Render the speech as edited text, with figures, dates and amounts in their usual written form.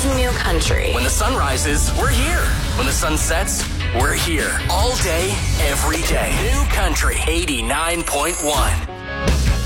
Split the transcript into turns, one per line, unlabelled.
is New Country.
When the sun rises, we're here. When the sun sets, we're here. All day, every day. New Country 89.1.